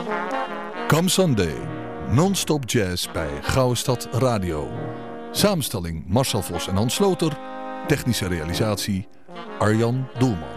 Come Sunday, non-stop jazz bij Gouwestad Radio. Samenstelling Marcel Vos en Hans Sloter. Technische realisatie Arjan Doelman.